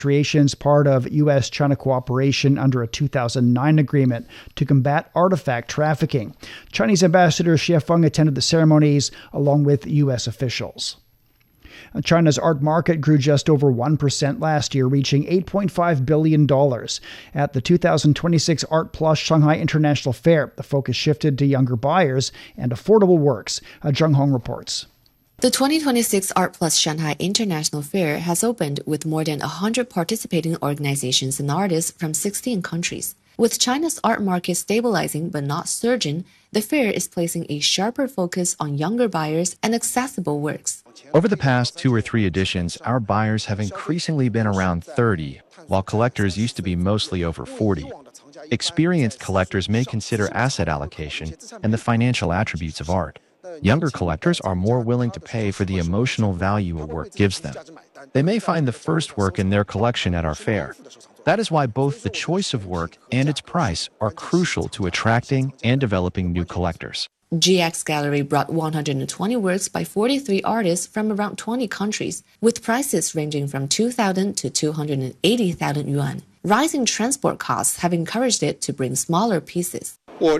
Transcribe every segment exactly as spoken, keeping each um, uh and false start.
Creations, part of U S China cooperation under a two thousand nine agreement to combat artifact trafficking. Chinese Ambassador Xie Feng attended the ceremonies along with U S officials. China's art market grew just over one percent last year, reaching eight point five billion dollars. At the two thousand twenty-six Art Plus Shanghai International Fair, the focus shifted to younger buyers and affordable works. Uh, Zheng Hong reports. The twenty twenty-six Art Plus Shanghai International Fair has opened with more than one hundred participating organizations and artists from sixteen countries. With China's art market stabilizing but not surging, the fair is placing a sharper focus on younger buyers and accessible works. Over the past two or three editions, our buyers have increasingly been around thirty, while collectors used to be mostly over forty. Experienced collectors may consider asset allocation and the financial attributes of art. Younger collectors are more willing to pay for the emotional value a work gives them. They may find the first work in their collection at our fair. That is why both the choice of work and its price are crucial to attracting and developing new collectors. G X Gallery brought one hundred twenty works by forty-three artists from around twenty countries, with prices ranging from two thousand to two hundred eighty thousand yuan. Rising transport costs have encouraged it to bring smaller pieces.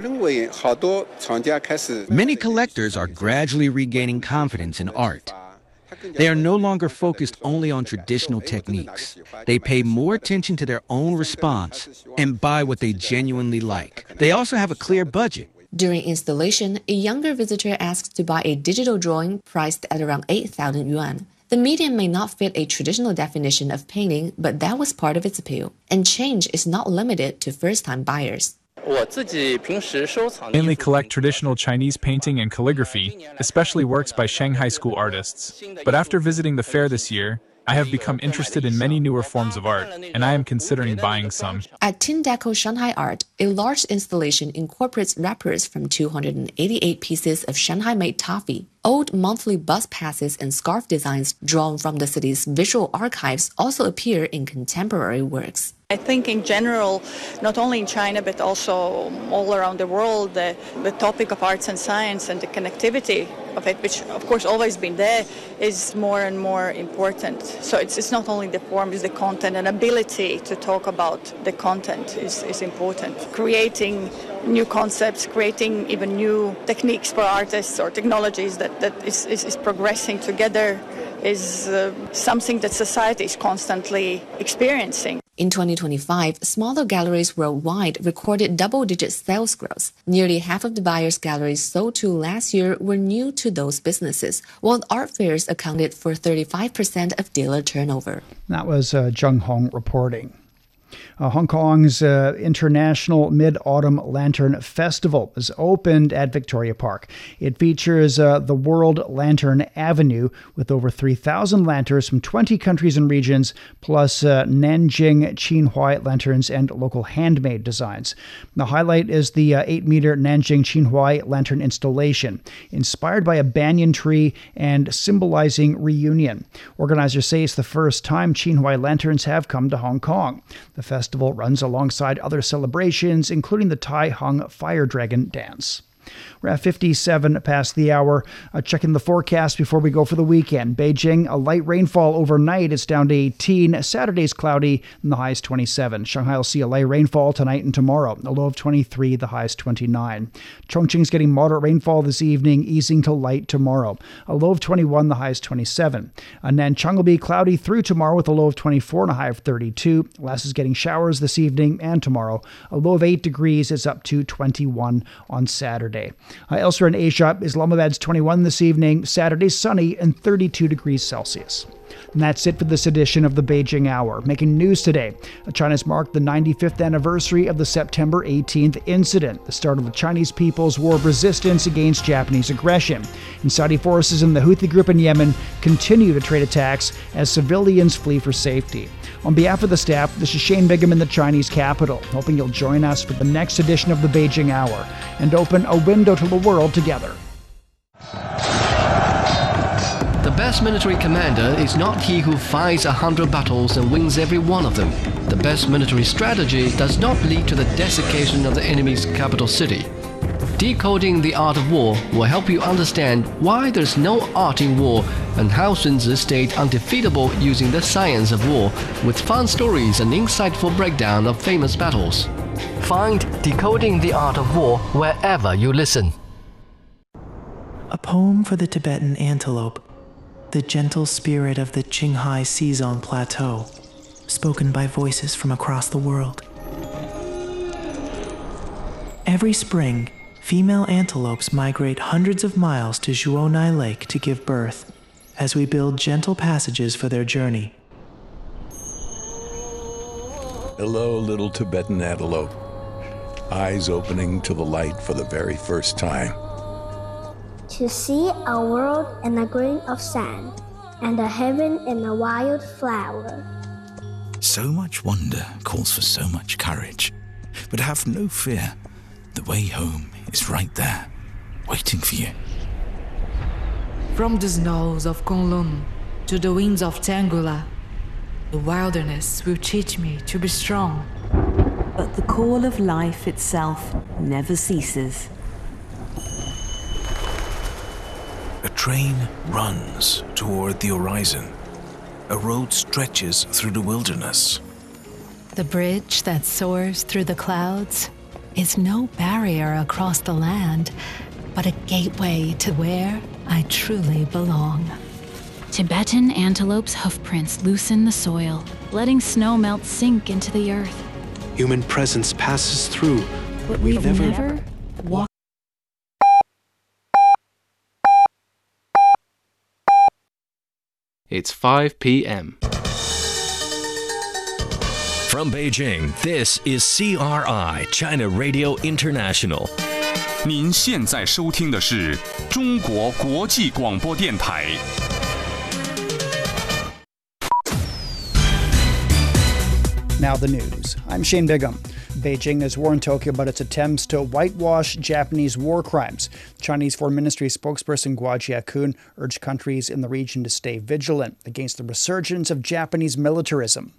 Many collectors are gradually regaining confidence in art. They are no longer focused only on traditional techniques. They pay more attention to their own response and buy what they genuinely like. They also have a clear budget. During installation, a younger visitor asked to buy a digital drawing priced at around eight thousand yuan. The medium may not fit a traditional definition of painting, but that was part of its appeal. And change is not limited to first-time buyers. I mainly collect traditional Chinese painting and calligraphy, especially works by Shanghai school artists. But after visiting the fair this year, I have become interested in many newer forms of art, and I am considering buying some. At Tin Deco Shanghai Art, a large installation incorporates wrappers from two hundred eighty-eight pieces of Shanghai-made toffee. Old monthly bus passes and scarf designs drawn from the city's visual archives also appear in contemporary works. I think in general, not only in China but also all around the world, the, the topic of arts and science and the connectivity of it, which of course always been there, is more and more important. So it's, it's not only the form, it's the content, and ability to talk about the content is, is important. Creating new concepts, creating even new techniques for artists or technologies that, that is, is, is progressing together is uh, something that society is constantly experiencing. In twenty twenty-five, smaller galleries worldwide recorded double-digit sales growth. Nearly half of the buyers' galleries sold to last year were new to those businesses, while art fairs accounted for thirty-five percent of dealer turnover. That was uh, Zheng Hong reporting. Uh, Hong Kong's uh, International Mid-Autumn Lantern Festival is opened at Victoria Park. It features uh, the World Lantern Avenue with over three thousand lanterns from twenty countries and regions, plus uh, Nanjing Qinhuai lanterns and local handmade designs. The highlight is the uh, eight meter Nanjing Qinhuai lantern installation, inspired by a banyan tree and symbolizing reunion. Organizers say it's the first time Qinhuai lanterns have come to Hong Kong. The festival runs alongside other celebrations, including the Tai Hung Fire Dragon Dance. We're at fifty-seven past the hour. Uh, checking the forecast before we go for the weekend. Beijing, a light rainfall overnight. It's down to eighteen. Saturday's cloudy, and the high is twenty-seven. Shanghai will see a light rainfall tonight and tomorrow. A low of twenty-three, the high is twenty-nine. Chongqing's getting moderate rainfall this evening, easing to light tomorrow. A low of twenty-one, the high is twenty-seven. Uh, Nanchang will be cloudy through tomorrow with a low of twenty-four and a high of thirty-two. Laos is getting showers this evening and tomorrow. A low of eight degrees is up to twenty-one on Saturday. Uh, elsewhere in Asia, Islamabad's twenty-one this evening, Saturday sunny and thirty-two degrees Celsius. And that's it for this edition of the Beijing Hour. Making news today, China's marked the ninety-fifth anniversary of the September eighteenth incident, the start of the Chinese People's War of Resistance against Japanese aggression. And Saudi forces and the Houthi group in Yemen continue to trade attacks as civilians flee for safety. On behalf of the staff, this is Shane Bigham in the Chinese capital, hoping you'll join us for the next edition of the Beijing Hour and open a window to the world together. The best military commander is not he who fights a hundred battles and wins every one of them. The best military strategy does not lead to the desiccation of the enemy's capital city. Decoding the Art of War will help you understand why there's no art in war and how Sun Tzu stayed undefeatable using the science of war, with fun stories and insightful breakdown of famous battles. Find Decoding the Art of War wherever you listen. A poem for the Tibetan antelope, the gentle spirit of the Qinghai Xizang Plateau, spoken by voices from across the world. Every spring, female antelopes migrate hundreds of miles to Zhuonai Lake to give birth, as we build gentle passages for their journey. Hello, little Tibetan antelope. Eyes opening to the light for the very first time. To see a world in a grain of sand, and a heaven in a wild flower. So much wonder calls for so much courage. But have no fear. The way home is right there, waiting for you. From the snows of Kunlun to the winds of Tangula, the wilderness will teach me to be strong. But the call of life itself never ceases. A train runs toward the horizon. A road stretches through the wilderness. The bridge that soars through the clouds is no barrier across the land, but a gateway to where I truly belong. Tibetan antelope's hoofprints loosen the soil, letting snow melt sink into the earth. Human presence passes through, but we've, we've never, never walked. It's five p m From Beijing, this is C R I China Radio International. 您现在收听的是中国国际广播电台。 Now the news. I'm Shane Bigham. Beijing has warned Tokyo about its attempts to whitewash Japanese war crimes. Chinese Foreign Ministry spokesperson Guo Jiakun urged countries in the region to stay vigilant against the resurgence of Japanese militarism.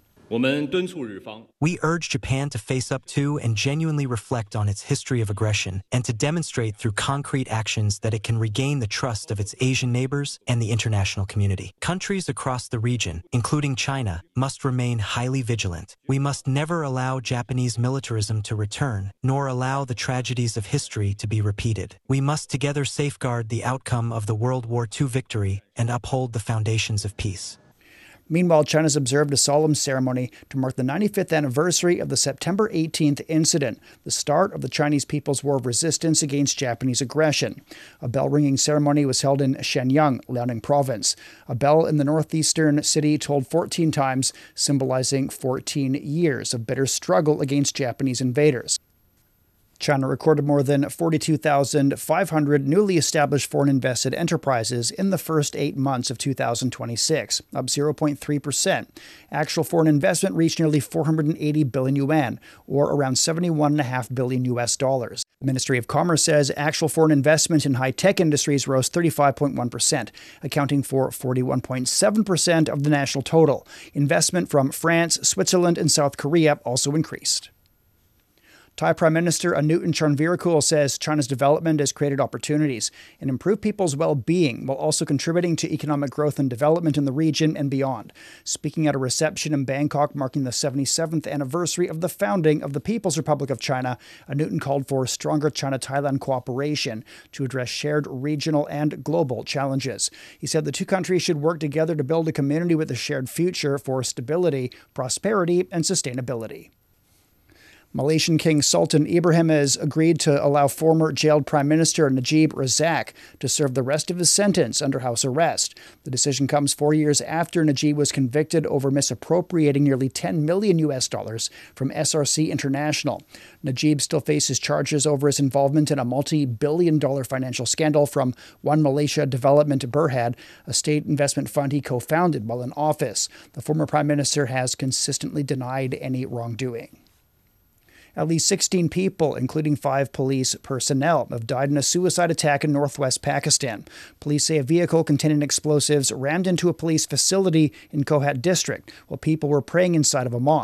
We urge Japan to face up to and genuinely reflect on its history of aggression and to demonstrate through concrete actions that it can regain the trust of its Asian neighbors and the international community. Countries across the region, including China, must remain highly vigilant. We must never allow Japanese militarism to return, nor allow the tragedies of history to be repeated. We must together safeguard the outcome of the World War Two victory and uphold the foundations of peace. Meanwhile, China's observed a solemn ceremony to mark the ninety-fifth anniversary of the September eighteenth incident, the start of the Chinese People's War of Resistance against Japanese aggression. A bell-ringing ceremony was held in Shenyang, Liaoning Province. A bell in the northeastern city tolled fourteen times, symbolizing fourteen years of bitter struggle against Japanese invaders. China recorded more than forty-two thousand five hundred newly established foreign invested enterprises in the first eight months of two thousand twenty-six, up zero point three percent. Actual foreign investment reached nearly four hundred eighty billion yuan, or around seventy-one point five billion U S dollars. The Ministry of Commerce says actual foreign investment in high-tech industries rose thirty-five point one percent, accounting for forty-one point seven percent of the national total. Investment from France, Switzerland, and South Korea also increased. Thai Prime Minister Anutin Charnvirakul says China's development has created opportunities and improved people's well-being while also contributing to economic growth and development in the region and beyond. Speaking at a reception in Bangkok marking the seventy-seventh anniversary of the founding of the People's Republic of China, Anutin called for stronger China-Thailand cooperation to address shared regional and global challenges. He said the two countries should work together to build a community with a shared future for stability, prosperity, and sustainability. Malaysian King Sultan Ibrahim has agreed to allow former jailed Prime Minister Najib Razak to serve the rest of his sentence under house arrest. The decision comes four years after Najib was convicted over misappropriating nearly ten million U S dollars from S R C International. Najib still faces charges over his involvement in a multi-billion dollar financial scandal from One Malaysia Development Berhad, a state investment fund he co-founded while in office. The former Prime Minister has consistently denied any wrongdoing. At least sixteen people, including five police personnel, have died in a suicide attack in northwest Pakistan. Police say a vehicle containing explosives rammed into a police facility in Kohat district while people were praying inside of a mosque.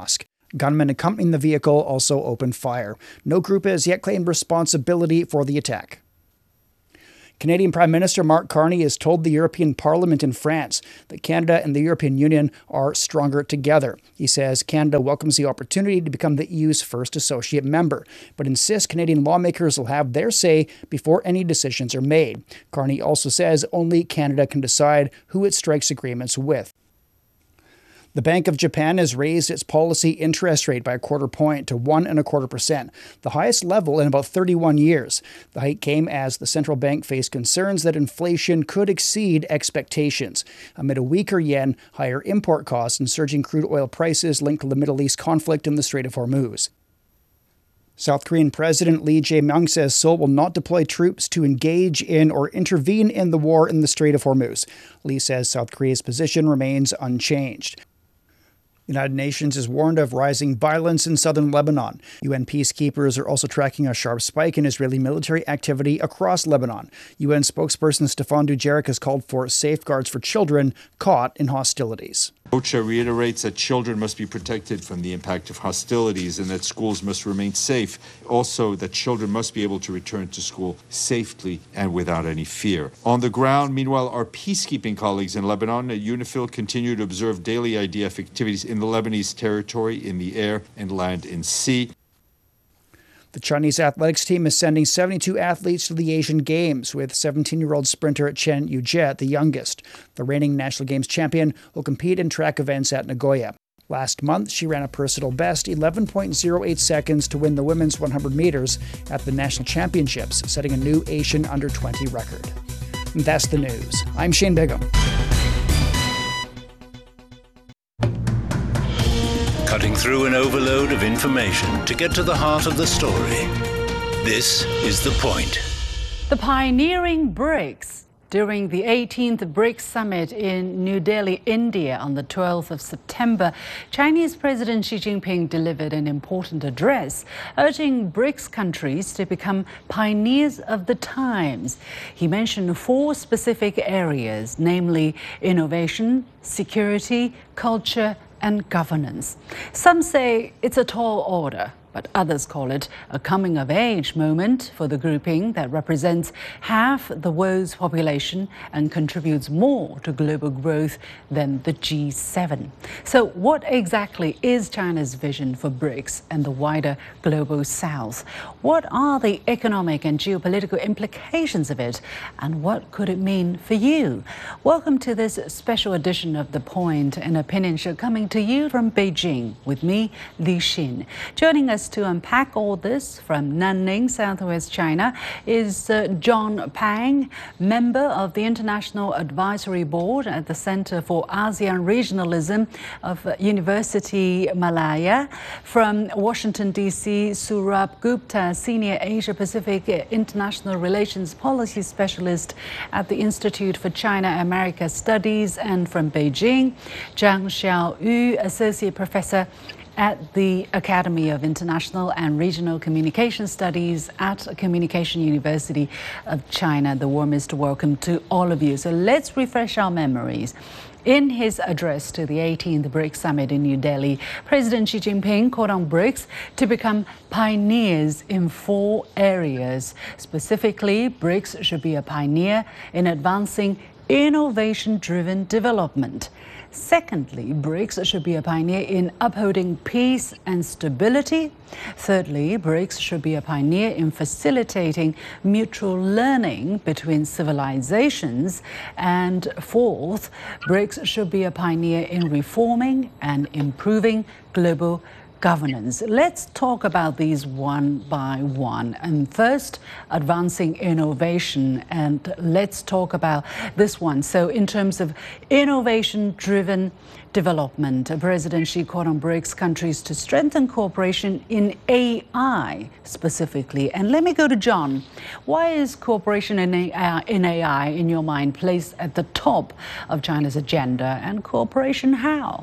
Gunmen accompanying the vehicle also opened fire. No group has yet claimed responsibility for the attack. Canadian Prime Minister Mark Carney has told the European Parliament in France that Canada and the European Union are stronger together. He says Canada welcomes the opportunity to become the E U's first associate member, but insists Canadian lawmakers will have their say before any decisions are made. Carney also says only Canada can decide who it strikes agreements with. The Bank of Japan has raised its policy interest rate by a quarter point to one and a quarter percent, the highest level in about thirty-one years. The hike came as the central bank faced concerns that inflation could exceed expectations. Amid a weaker yen, higher import costs, and surging crude oil prices linked to the Middle East conflict in the Strait of Hormuz. South Korean President Lee Jae-myung says Seoul will not deploy troops to engage in or intervene in the war in the Strait of Hormuz. Lee says South Korea's position remains unchanged. The United Nations is warned of rising violence in southern Lebanon. U N peacekeepers are also tracking a sharp spike in Israeli military activity across Lebanon. U N spokesperson Stéphane Dujarric has called for safeguards for children caught in hostilities. OCHA reiterates that children must be protected from the impact of hostilities and that schools must remain safe. Also, that children must be able to return to school safely and without any fear. On the ground, meanwhile, our peacekeeping colleagues in Lebanon at UNIFIL continue to observe daily I D F activities in the Lebanese territory, in the air and land and sea. The Chinese athletics team is sending seventy-two athletes to the Asian Games, with seventeen-year-old sprinter Chen Yujie the youngest. The reigning National Games champion will compete in track events at Nagoya. Last month, she ran a personal best eleven point oh eight seconds to win the women's one hundred meters at the National Championships, setting a new Asian under twenty record. And that's the news. I'm Shane Bigham. Cutting through an overload of information to get to the heart of the story. This is The Point. The pioneering BRICS. During the eighteenth BRICS Summit in New Delhi, India on the twelfth of September, Chinese President Xi Jinping delivered an important address, urging BRICS countries to become pioneers of the times. He mentioned four specific areas, namely innovation, security, culture, and governance. Some say it's a tall order, but others call it a coming-of-age moment for the grouping that represents half the world's population and contributes more to global growth than the G seven. So what exactly is China's vision for BRICS and the wider global south? What are the economic and geopolitical implications of it, and what could it mean for you? Welcome to this special edition of The Point, an opinion show coming to you from Beijing with me, Li Xin. Joining us to unpack all this from Nanning, southwest China, is uh, John Pang, member of the International Advisory Board at the Center for ASEAN Regionalism of uh, University Malaya. From Washington, D C, Surabh Gupta, Senior Asia-Pacific International Relations Policy Specialist at the Institute for China-America Studies. And from Beijing, Zhang Xiaoyu, Associate Professor at the Academy of International and Regional Communication Studies at Communication University of China. The warmest welcome to all of you. So let's refresh our memories. In his address to the eighteenth BRICS Summit in New Delhi, President Xi Jinping called on BRICS to become pioneers in four areas. Specifically, BRICS should be a pioneer in advancing innovation-driven development. Secondly, BRICS should be a pioneer in upholding peace and stability. Thirdly, BRICS should be a pioneer in facilitating mutual learning between civilizations. And fourth, BRICS should be a pioneer in reforming and improving global governance. Let's talk about these one by one. And first, advancing innovation. And let's talk about this one. So in terms of innovation-driven development, President Xi called on BRICS countries to strengthen cooperation in A I specifically. And let me go to John. Why is cooperation in A I, in A I, in your mind, placed at the top of China's agenda? And cooperation how?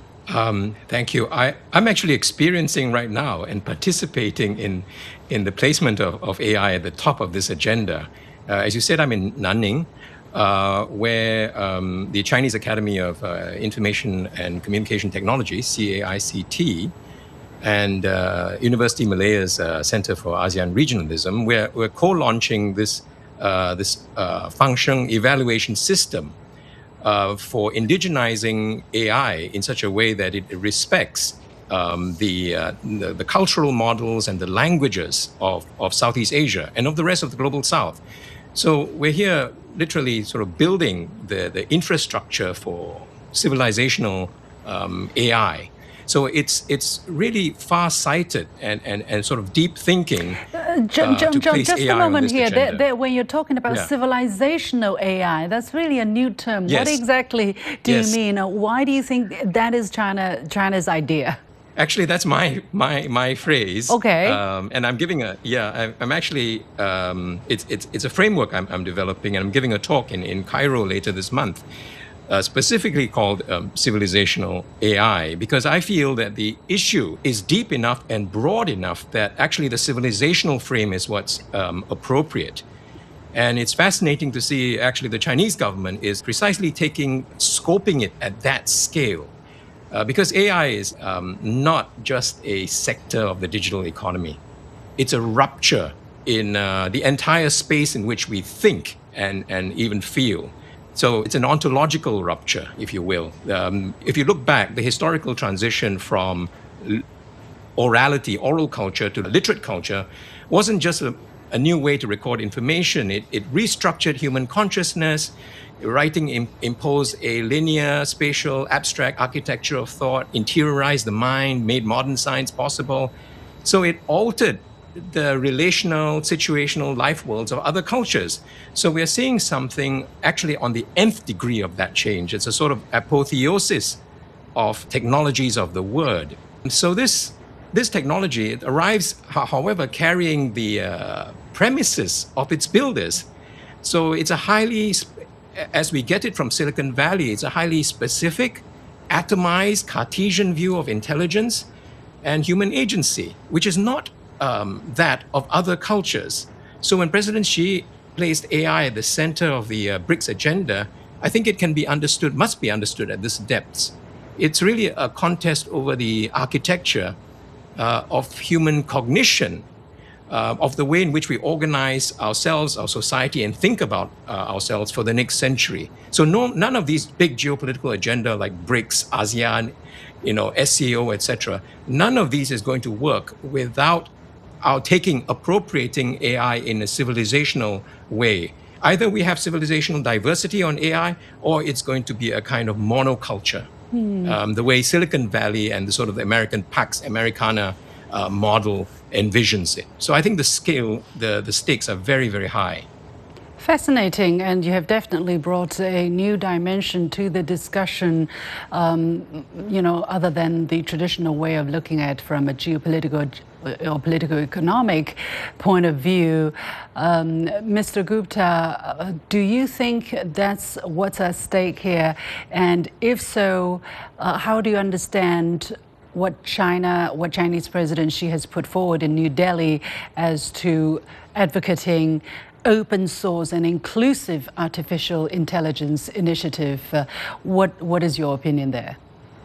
Um, thank you. I, I'm actually experiencing right now and participating in, in the placement of, of A I at the top of this agenda. Uh, as you said, I'm in Nanning, uh, where um, the Chinese Academy of uh, Information and Communication Technology, C A I C T, and uh, University Malaya's uh, Center for ASEAN Regionalism, we're, we're co-launching this, uh, this uh, function evaluation system uh, for indigenizing A I in such a way that it respects um, the, uh, the, the cultural models and the languages of, of Southeast Asia and of the rest of the global South. So we're here literally sort of building the, the infrastructure for civilizational um, A I. So it's it's really far-sighted and, and, and sort of deep thinking. Uh, John, John, John, just a moment here. There, there, when you're talking about yeah. civilizational A I, that's really a new term. Yes. What exactly do yes. you mean? Why do you think that is China China's idea? Actually, that's my my my phrase. Okay. Um, and I'm giving a yeah. I'm, I'm actually um, it's it's it's a framework I'm, I'm developing, and I'm giving a talk in, in Cairo later this month. Uh, specifically called um, civilizational A I, because I feel that the issue is deep enough and broad enough that actually the civilizational frame is what's um, appropriate. And it's fascinating to see actually the Chinese government is precisely taking, scoping it at that scale. Uh, because A I is um, not just a sector of the digital economy. It's a rupture in uh, the entire space in which we think and, and even feel. So it's an ontological rupture, if you will. Um, if you look back, the historical transition from orality, oral culture, to literate culture wasn't just a, a new way to record information. It, it restructured human consciousness. Writing im- imposed a linear, spatial, abstract architecture of thought, interiorized the mind, made modern science possible. So it altered the relational, situational life worlds of other cultures. So we're seeing something actually on the nth degree of that change. It's a sort of apotheosis of technologies of the word. So this, this technology, it arrives, however, carrying the uh, premises of its builders. So it's a highly, as we get it from Silicon Valley, it's a highly specific, atomized, Cartesian view of intelligence and human agency, which is not Um, that of other cultures. So when President Xi placed A I at the center of the uh, BRICS agenda, I think it can be understood, must be understood at this depths. It's really a contest over the architecture uh, of human cognition, uh, of the way in which we organize ourselves, our society, and think about uh, ourselves for the next century. So no, none of these big geopolitical agenda like BRICS, ASEAN, you know, S C O, et cetera, none of these is going to work without our taking, appropriating A I in a civilizational way. Either we have civilizational diversity on A I, or it's going to be a kind of monoculture, hmm. um, the way Silicon Valley and the sort of the American Pax Americana uh, model envisions it. So I think the scale, the, the stakes are very, very high. Fascinating, and you have definitely brought a new dimension to the discussion, um, you know, other than the traditional way of looking at from a geopolitical or political economic point of view. Um, Mister Gupta, do you think that's what's at stake here? And if so, uh, how do you understand what China, what Chinese President Xi has put forward in New Delhi as to advocating open source and inclusive artificial intelligence initiative? Uh, what what is your opinion there?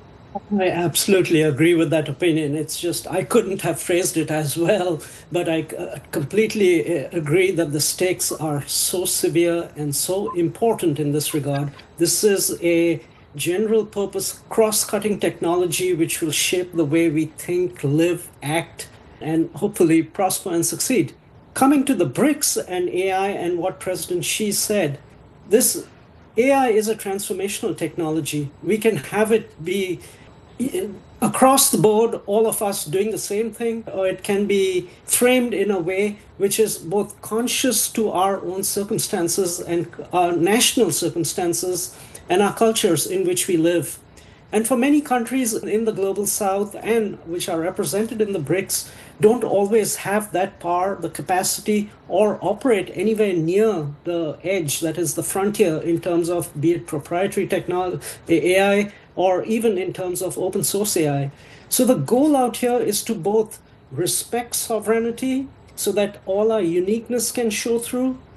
I absolutely agree with that opinion. It's just I couldn't have phrased it as well, but I uh, completely uh, agree that the stakes are so severe and so important in this regard. This is a general purpose cross-cutting technology which will shape the way we think, live, act, and hopefully prosper and succeed. Coming to the BRICS and A I and what President Xi said, this A I is a transformational technology. We can have it be across the board, all of us doing the same thing, or it can be framed in a way which is both conscious to our own circumstances and our national circumstances and our cultures in which we live. And for many countries in the global south and which are represented in the BRICS, don't always have that power, the capacity, or operate anywhere near the edge, that is the frontier, in terms of be it proprietary technology, A I, or even in terms of open source A I. So the goal out here is to both respect sovereignty so that all our uniqueness can show through,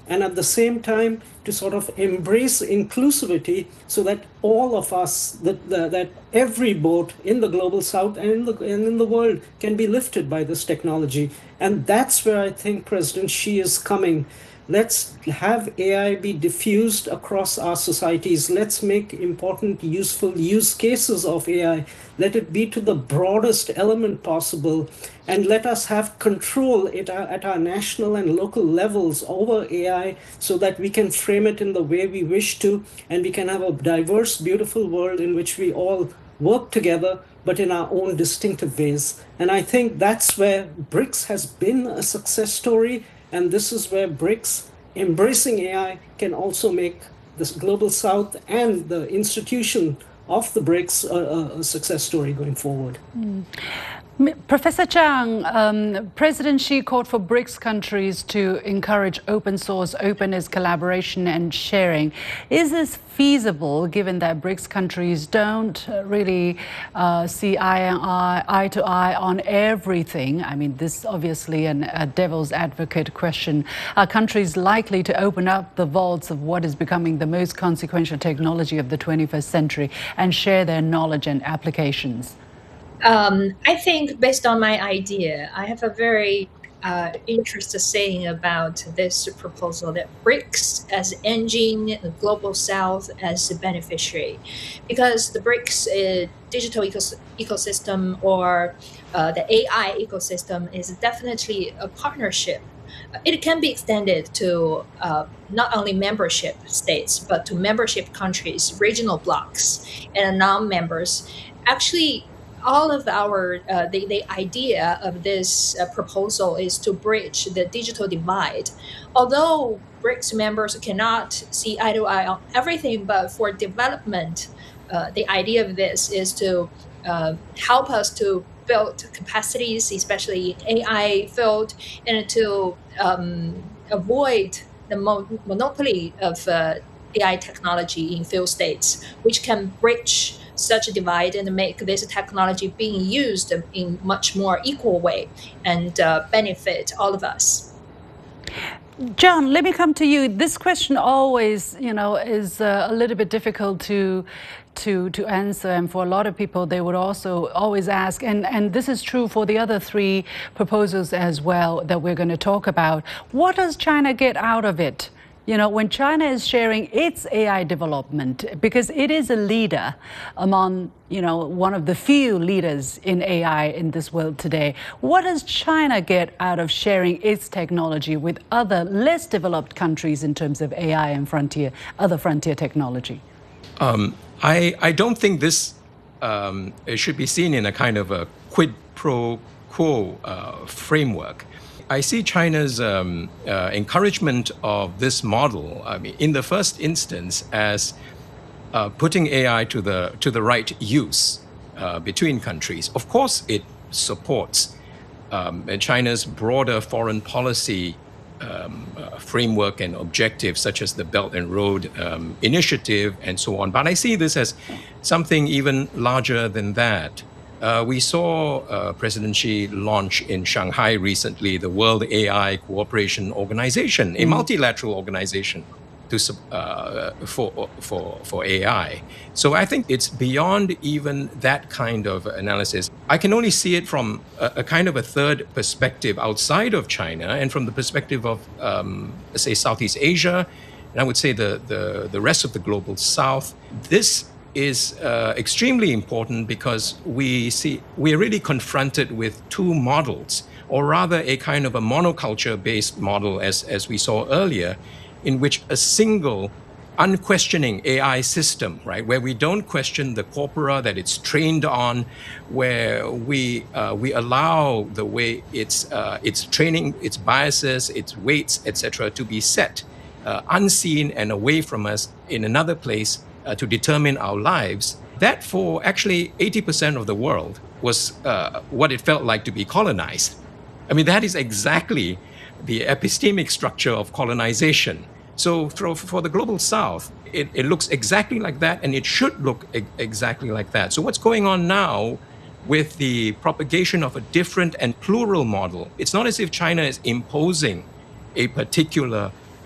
and at the same time to sort of embrace inclusivity so that all of us, that, that, that every boat in the global south and in the, and in the world can be lifted by this technology. And that's where I think President Xi is coming. Let's have A I be diffused across our societies. Let's make important, useful use cases of A I. Let it be to the broadest element possible. And let us have control at our, at our national and local levels over A I so that we can frame it in the way we wish to. And we can have a diverse, beautiful world in which we all work together, but in our own distinctive ways. And I think that's where BRICS has been a success story. And this is where BRICS, embracing A I, can also make this global south and the institution of the BRICS a, a success story going forward. Mm. Professor Chang, um, President Xi called for BRICS countries to encourage open source, openness, collaboration and sharing. Is this feasible given that BRICS countries don't really uh, see eye, and eye, eye to eye on everything? I mean, this is obviously an, a devil's advocate question. Are countries likely to open up the vaults of what is becoming the most consequential technology of the twenty-first century and share their knowledge and applications? Um, I think based on my idea, I have a very uh, interesting saying about this proposal that BRICS as engine, the global south as the beneficiary, because the BRICS uh, digital ecos ecosystem or uh, the A I ecosystem is definitely a partnership. It can be extended to uh, not only membership states, but to membership countries, regional blocs, and non-members. Actually, all of our, uh, the, the idea of this uh, proposal is to bridge the digital divide. Although BRICS members cannot see eye to eye on everything, but for development, uh, the idea of this is to uh, help us to build capacities, especially in A I field, and to um, avoid the mo monopoly of uh, A I technology in few states, which can bridge such a divide and make this technology being used in much more equal way and uh, benefit all of us. John, let me come to you. This question always, you know, is uh, a little bit difficult to to to answer, and for a lot of people, they would also always ask, and and this is true for the other three proposals as well that we're going to talk about. What does China get out of it? You know, when China is sharing its A I development, because it is a leader among, you know, one of the few leaders in A I in this world today, what does China get out of sharing its technology with other less developed countries in terms of A I and frontier, other frontier technology? Um, I, I don't think this um, it should be seen in a kind of a quid pro quo uh, framework. I see China's um, uh, encouragement of this model, I mean, in the first instance, as uh, putting A I to the to the right use uh, between countries. Of course, it supports um, China's broader foreign policy um, uh, framework and objectives, such as the Belt and Road um, Initiative and so on. But I see this as something even larger than that. Uh, we saw uh, President Xi launch in Shanghai recently the World A I Cooperation Organization, a multilateral organization to, uh, for, for, for A I. So I think it's beyond even that kind of analysis. I can only see it from a, a kind of a third perspective outside of China and from the perspective of, um, say, Southeast Asia, and I would say the, the, the rest of the global South. This is uh, extremely important because we see we're really confronted with two models, or rather a kind of a monoculture-based model, as, as we saw earlier, in which a single unquestioning A I system, right, where we don't question the corpora that it's trained on, where we uh, we allow the way it's uh, its training, its biases, its weights, et cetera, to be set uh, unseen and away from us in another place uh, to determine our lives. That for actually eighty percent of the world was uh, what it felt like to be colonized. I mean, that is exactly the epistemic structure of colonization. So for, for the global South, it, it looks exactly like that, and it should look e exactly like that. So what's going on now with the propagation of a different and plural model, it's not as if China is imposing a particular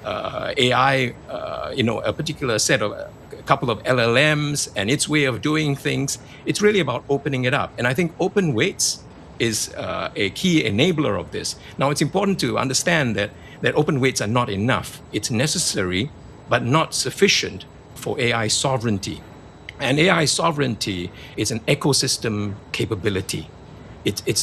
uh, A I, uh, you know, a particular set of a couple of L L Ms and its way of doing things. It's really about opening it up. And I think open weights is uh, a key enabler of this. Now, it's important to understand that, that open weights are not enough. It's necessary, but not sufficient for A I sovereignty. And A I sovereignty is an ecosystem capability. It's, it's